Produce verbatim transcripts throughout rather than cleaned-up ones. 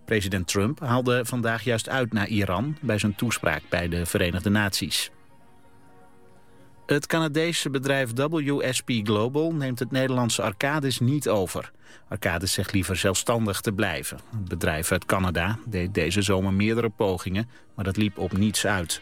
President Trump haalde vandaag juist uit naar Iran bij zijn toespraak bij de Verenigde Naties. Het Canadese bedrijf W S P Global neemt het Nederlandse Arcadis niet over. Arcadis zegt liever zelfstandig te blijven. Het bedrijf uit Canada deed deze zomer meerdere pogingen, maar dat liep op niets uit.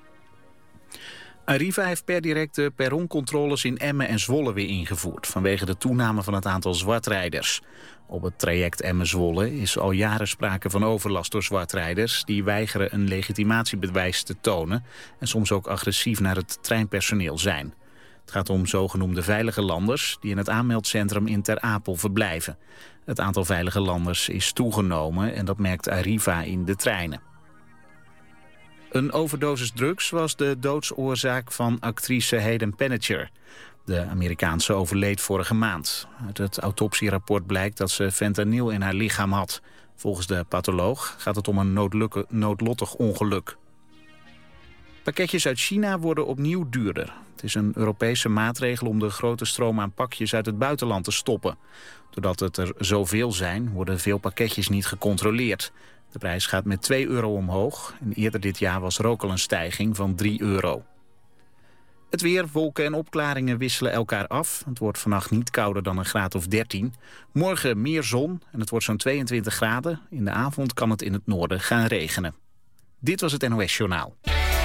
Arriva heeft per direct de perroncontroles in Emmen en Zwolle weer ingevoerd, vanwege de toename van het aantal zwartrijders. Op het traject Emmen-Zwolle is al jaren sprake van overlast door zwartrijders die weigeren een legitimatiebewijs te tonen en soms ook agressief naar het treinpersoneel zijn. Het gaat om zogenoemde veilige landers die in het aanmeldcentrum in Ter Apel verblijven. Het aantal veilige landers is toegenomen en dat merkt Arriva in de treinen. Een overdosis drugs was de doodsoorzaak van actrice Hayden Panettiere. De Amerikaanse overleed vorige maand. Uit het autopsierapport blijkt dat ze fentanyl in haar lichaam had. Volgens de patholoog gaat het om een noodlukke, noodlottig ongeluk. Pakketjes uit China worden opnieuw duurder. Het is een Europese maatregel om de grote stroom aan pakjes uit het buitenland te stoppen. Doordat het er zoveel zijn, worden veel pakketjes niet gecontroleerd. De prijs gaat met twee euro omhoog. En eerder dit jaar was er ook al een stijging van drie euro. Het weer, wolken en opklaringen wisselen elkaar af. Het wordt vannacht niet kouder dan een graad of dertien. Morgen meer zon en het wordt zo'n tweeëntwintig graden. In de avond kan het in het noorden gaan regenen. Dit was het N O S Journaal.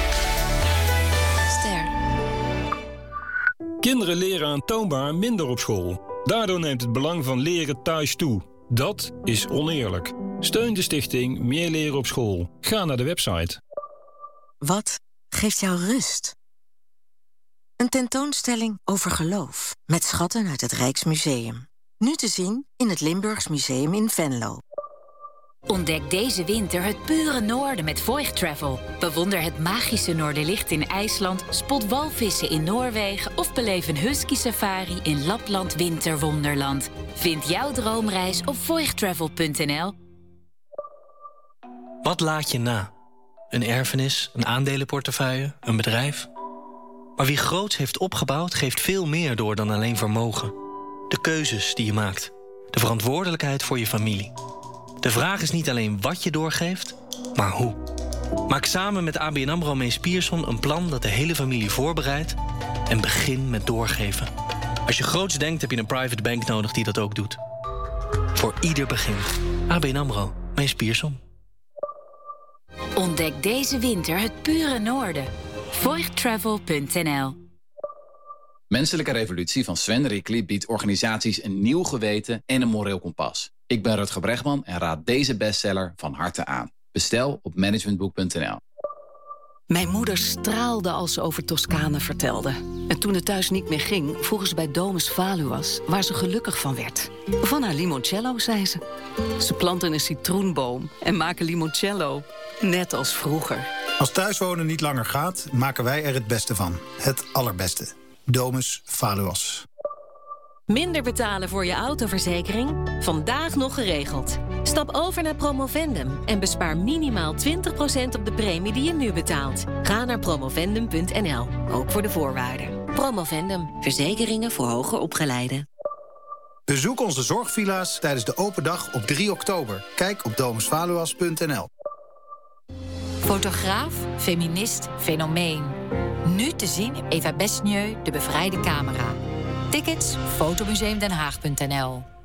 Ster. Kinderen leren aantoonbaar minder op school. Daardoor neemt het belang van leren thuis toe. Dat is oneerlijk. Steun de stichting Meer Leren op School. Ga naar de website. Wat geeft jou rust? Een tentoonstelling over geloof. Met schatten uit het Rijksmuseum. Nu te zien in het Limburgs Museum in Venlo. Ontdek deze winter het pure noorden met Voigt Travel. Bewonder het magische Noorderlicht in IJsland, spot walvissen in Noorwegen of beleef een husky safari in Lapland Winterwonderland. Vind jouw droomreis op voigt travel punt n l. Wat laat je na? Een erfenis, een aandelenportefeuille, een bedrijf? Maar wie groots heeft opgebouwd, geeft veel meer door dan alleen vermogen. De keuzes die je maakt. De verantwoordelijkheid voor je familie. De vraag is niet alleen wat je doorgeeft, maar hoe. Maak samen met A B N AMRO Mees Pierson een plan dat de hele familie voorbereidt en begin met doorgeven. Als je groots denkt, heb je een private bank nodig die dat ook doet. Voor ieder begin. A B N AMRO Mees Pierson. Ontdek deze winter het pure noorden. voigt travel punt n l. Menselijke Revolutie van Sven Rickly biedt organisaties een nieuw geweten en een moreel kompas. Ik ben Rutger Bregman en raad deze bestseller van harte aan. Bestel op managementboek punt n l. Mijn moeder straalde als ze over Toscane vertelde. En toen het thuis niet meer ging, vroeg ze bij Domus Valuas, waar ze gelukkig van werd. Van haar limoncello, zei ze. Ze planten een citroenboom en maken limoncello. Net als vroeger. Als thuiswonen niet langer gaat, maken wij er het beste van. Het allerbeste. Domus Valuas. Minder betalen voor je autoverzekering? Vandaag nog geregeld. Stap over naar Promovendum en bespaar minimaal twintig procent op de premie die je nu betaalt. Ga naar promovendum punt n l, ook voor de voorwaarden. Promovendum, verzekeringen voor hoger opgeleiden. Bezoek onze zorgvilla's tijdens de open dag op drie oktober. Kijk op domus valuas punt n l. Fotograaf, feminist, fenomeen. Nu te zien Eva Besnieu, de bevrijde camera. Tickets, fotomuseum den haag punt n l.